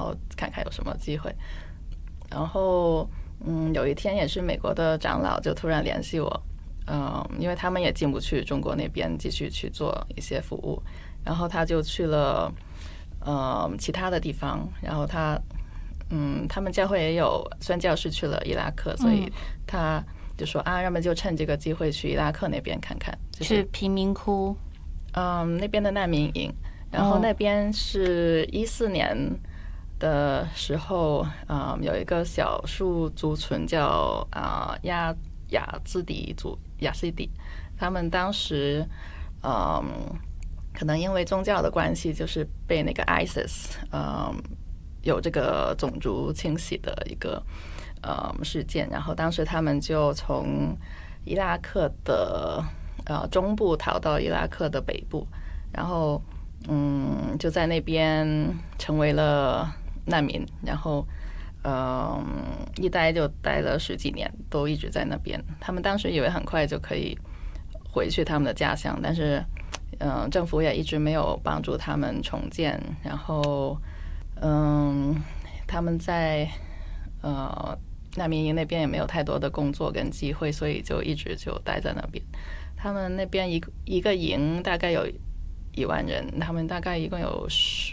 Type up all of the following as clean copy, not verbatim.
后看看有什么机会。然后有一天也是美国的长老就突然联系我，因为他们也进不去中国那边继续去做一些服务，然后他就去了其他的地方，然后他们教会也有宣教士去了伊拉克，所以他就说要么就趁这个机会去伊拉克那边看看， 去贫民窟， 那边的难民营。然后那边是14年的时候，有一个少数族群叫亚西底，他们当时可能因为宗教的关系，就是被那个 ISIS 有这个种族清洗的一个事件，然后当时他们就从伊拉克的中部逃到伊拉克的北部，然后就在那边成为了难民，然后一待就待了10几年，都一直在那边。他们当时以为很快就可以回去他们的家乡，但是政府也一直没有帮助他们重建，然后他们在难民营那边也没有太多的工作跟机会，所以就一直就待在那边。他们那边一个营大概有1万人，他们大概一共有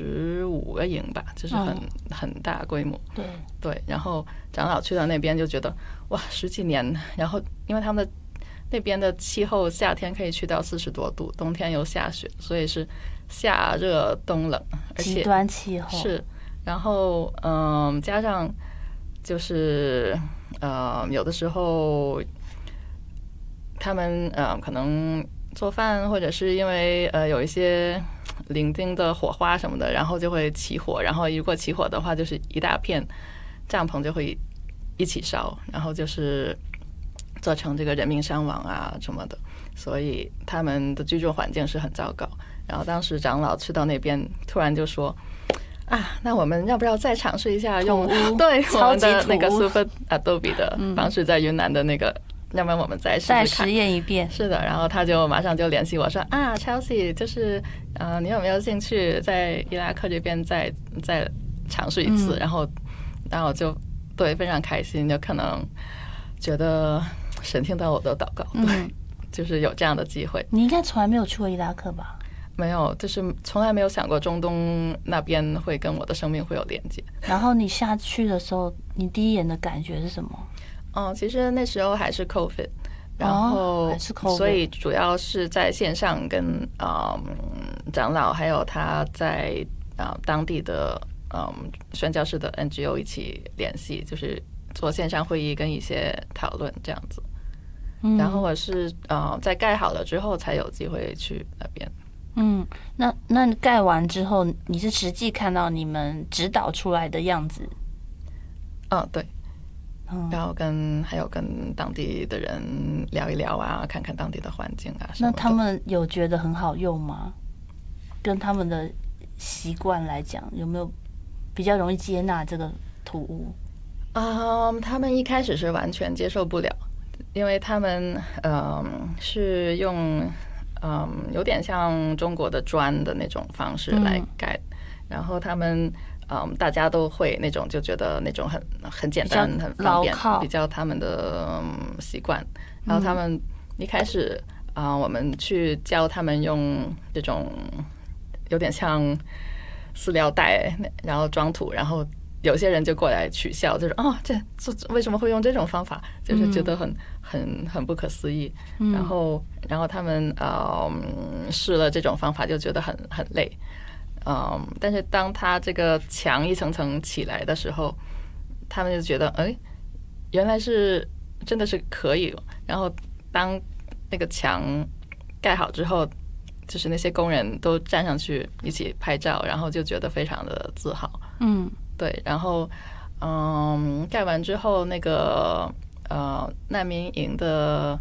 15个营吧，就是很大规模。对，然后长老去到那边就觉得哇，10几年，然后因为他们的那边的气候夏天可以去到40多度，冬天又下雪，所以是夏热冬冷，而且极端气候是。然后加上就是有的时候他们可能做饭，或者是因为有一些零丁的火花什么的，然后就会起火，然后如果起火的话，就是一大片帐篷就会一起烧，然后就是造成这个人命伤亡什么的，所以他们的居住环境是很糟糕。然后当时长老去到那边，突然就说那我们要不要再尝试一下用对我们的那个 Super Adobe 的方式，在云南的那个要不然我们再试试看， 再实验一遍。 是的，然后他就马上就联系我说Chelsea 就是你有没有兴趣在伊拉克这边再尝试一次？然后我就对非常开心，就可能觉得神听到我的祷告，对，就是有这样的机会。 你应该从来没有去过伊拉克吧？ 没有，就是从来没有想过中东那边会跟我的生命会有连接。 然后你下去的时候，你第一眼的感觉是什么？ 其实那时候还是 COVID， 然后还是 COVID， 所以主要是在线上跟长老还有他在当地的宣教士的 NGO 一起联系，就是做线上会议跟一些讨论这样子。然后我是在盖好了之后才有机会去那边。 那盖完之后，你是实际看到你们指导出来的样子？ 对。然后还有跟当地的人聊一聊看看当地的环境什么的。 那他们有觉得很好用吗？跟他们的习惯来讲，有没有比较容易接纳这个图屋？ 他们一开始是完全接受不了，因为他们是用有点像中国的砖的那种方式来盖，然后他们大家都会那种，就觉得那种很简单很方便，比较他们的习惯。然后他们一开始我们去教他们用这种有点像饲料袋，然后装土，然后有些人就过来取笑，就是这为什么会用这种方法，就是觉得很不可思议。然后他们试了这种方法，就觉得很累。但是当他这个墙一层层起来的时候，他们就觉得原来是真的是可以。然后当那个墙盖好之后，就是那些工人都站上去一起拍照，然后就觉得非常的自豪。对。然后盖完之后，那个难民营的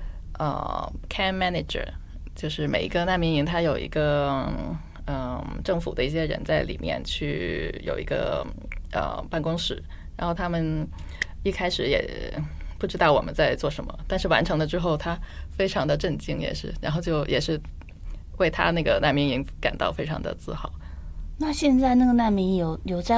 camp manager， 就是每一个难民营它有一个政府的一些人在里面去有一个办公室，然后他们一开始也不知道我们在做什么，但是完成了之后他非常的震惊，然后就也是为他那个难民营感到非常的自豪。 那现在那个难民营有在